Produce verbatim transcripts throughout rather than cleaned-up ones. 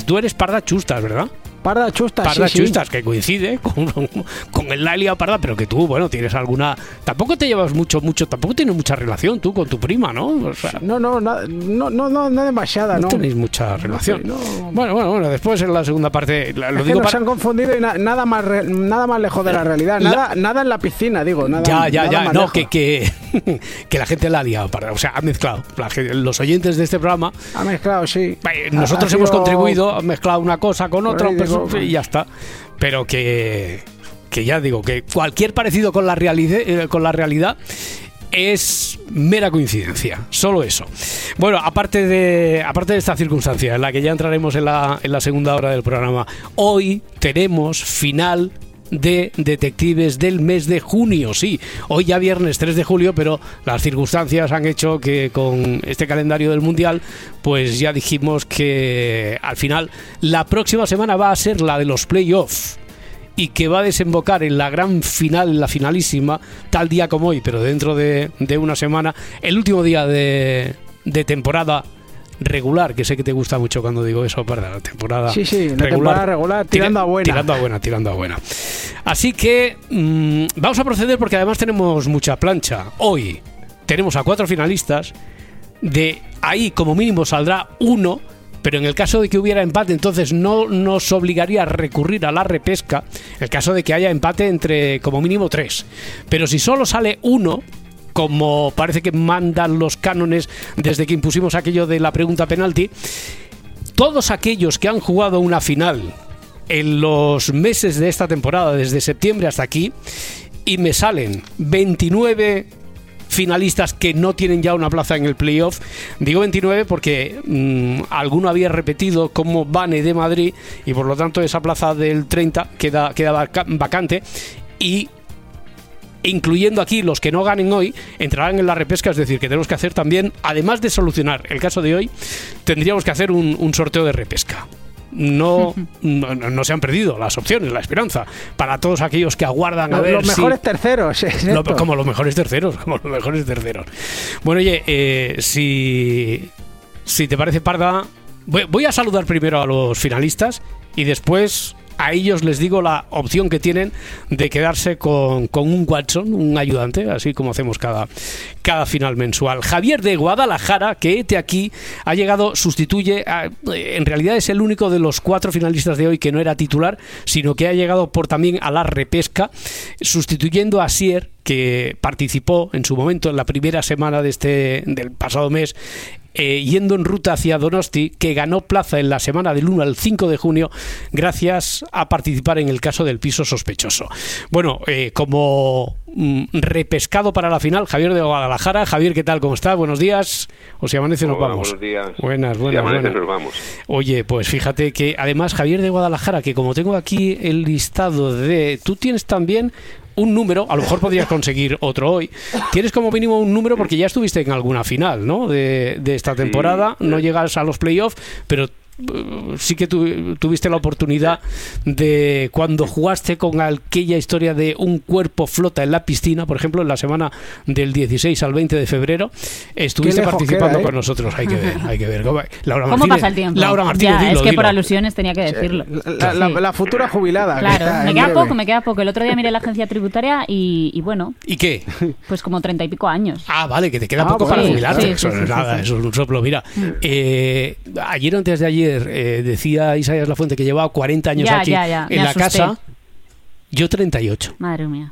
tú eres Parda Chustas, ¿verdad? Parda Chustas, Parda sí, Chustas, sí. que coincide con, con el Lalia Parda, pero que tú, bueno, tienes alguna... Tampoco te llevas mucho, mucho, tampoco tienes mucha relación tú con tu prima, ¿no? O sea, No, no, no, no, no, no, no demasiada, no, ¿no? tenéis mucha relación. No, no. Bueno, bueno, bueno, después en la segunda parte... Lo Es que digo nos para... han confundido y na- nada más re- nada más lejos de la realidad. Nada, La- nada en la piscina, digo. Nada, Ya, ya, nada ya, más no, lejos. que, que, que la gente la ha liado, para, o sea, ha mezclado. La gente- los oyentes de este programa, Ha mezclado, sí. eh, nosotros Ha- ha hemos sido- contribuido, han mezclado una cosa con otra, ahí pues, digo- y ya está. Pero que, que ya digo, que cualquier parecido con la, realidad, eh, con la realidad es mera coincidencia, solo eso. Bueno, aparte de, aparte de esta circunstancia, en la que ya entraremos en la, en la segunda hora del programa, hoy tenemos final de detectives del mes de junio. Sí, hoy ya viernes tres de julio, pero las circunstancias han hecho que con este calendario del Mundial, pues ya dijimos que al final la próxima semana va a ser la de los playoffs y que va a desembocar en la gran final, en la finalísima, tal día como hoy, pero dentro de, de una semana, el último día de, de temporada regular, que sé que te gusta mucho cuando digo eso, para la temporada Sí, sí, la regular, temporada regular, tirando Tira- a buena. Tirando a buena, tirando a buena. Así que mmm, vamos a proceder porque además tenemos mucha plancha. Hoy tenemos a cuatro finalistas, de ahí como mínimo saldrá uno, pero en el caso de que hubiera empate, entonces no nos obligaría a recurrir a la repesca, en el caso de que haya empate entre como mínimo tres. Pero si solo sale uno, como parece que mandan los cánones desde que impusimos aquello de la pregunta penalti, todos aquellos que han jugado una final en los meses de esta temporada, desde septiembre hasta aquí, y me salen veintinueve finalistas que no tienen ya una plaza en el playoff. Digo veintinueve porque mmm, alguno había repetido como Vane de Madrid y por lo tanto esa plaza del treinta queda, queda vaca- vacante y incluyendo aquí los que no ganen hoy, entrarán en la repesca, es decir, que tenemos que hacer también, además de solucionar el caso de hoy, tendríamos que hacer un, un sorteo de repesca. No, no, no se han perdido las opciones, la esperanza, para todos aquellos que aguardan a Los, ver los mejores si... terceros. es Lo- esto. como los mejores terceros, como los mejores terceros. Bueno, oye, eh, si, si te parece, Parda, voy, voy a saludar primero a los finalistas y después a ellos les digo la opción que tienen de quedarse con, con un Watson, un ayudante, así como hacemos cada, cada final mensual. Javier de Guadalajara, que este aquí ha llegado, sustituye, a, en realidad es el único de los cuatro finalistas de hoy que no era titular, sino que ha llegado por también a la repesca, sustituyendo a Sier, que participó en su momento en la primera semana de este del pasado mes, eh, yendo en ruta hacia Donosti, que ganó plaza en la semana del uno al cinco de junio gracias a participar en el caso del piso sospechoso. Bueno, eh, como mm, repescado para la final, Javier de Guadalajara. Javier, ¿qué tal? ¿Cómo está? Buenos días. O si amanece nos Hola, vamos. Buenos días. Buenas, buenas, Si amanece buenas. nos vamos. Oye, pues fíjate que además Javier de Guadalajara, que como tengo aquí el listado de... Tú tienes también un número, a lo mejor podrías conseguir otro hoy. Tienes como mínimo un número porque ya estuviste en alguna final, ¿no? De, de esta temporada. Sí. No llegas a los playoffs, pero uh, sí que tu, tuviste la oportunidad de cuando jugaste con aquella historia de un cuerpo flota en la piscina, por ejemplo, en la semana del dieciséis al veinte de febrero, estuviste lejos participando queda, ¿eh? con nosotros. Hay que ver, hay que ver. Laura ¿Cómo Martínez, pasa el tiempo? Laura Martínez, Ya, dilo, es que dilo. por alusiones tenía que decirlo. La, la- Sí. la futura jubilada. que Claro, está me en queda breve. poco, me queda poco. El otro día miré la agencia tributaria y, y bueno, ¿Y qué? pues como treinta y pico años. Ah, vale, que te queda Ah, poco bueno. para Sí, jubilarte. sí, eso sí, no es sí, nada, sí. eso es un soplo. Mira, eh, ayer o antes de ayer eh, decía Isaías Lafuente que llevaba cuarenta años Ya, aquí ya, ya, me en la asusté. casa. Yo treinta y ocho. Madre mía.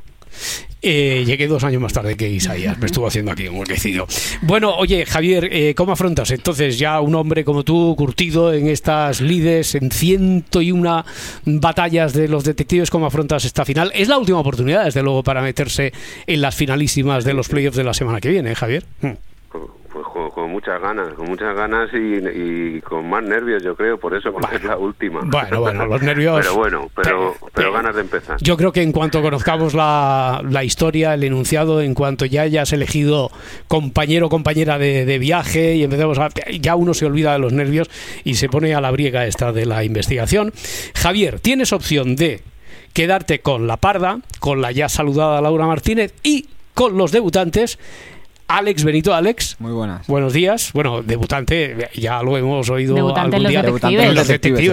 Eh, llegué dos años más tarde que Isaías. Me estuvo haciendo aquí un huequecillo. Bueno, oye, Javier, eh, ¿cómo afrontas entonces ya un hombre como tú, curtido en estas lides, en ciento y una batallas de los detectives, cómo afrontas esta final? Es la última oportunidad, desde luego, para meterse en las finalísimas de los playoffs de la semana que viene, ¿eh, Javier? Mm. Pues con, con muchas ganas, con muchas ganas y, y con más nervios, yo creo, por eso, porque Bueno. es la última. Bueno, bueno, los nervios... Pero bueno, pero, Pero- pero ganas de empezar. Yo creo que en cuanto conozcamos la, la historia, el enunciado, en cuanto ya hayas elegido compañero o compañera de, de viaje y empecemos a... Ya uno se olvida de los nervios y se pone a la briega esta de la investigación. Javier, tienes opción de quedarte con la Parda, con la ya saludada Laura Martínez y con los debutantes. Alex Benito, Alex. Muy buenas. Buenos días. Bueno, debutante, ya lo hemos oído Debutante algún en los día. detectives. Debutante en En los detectives,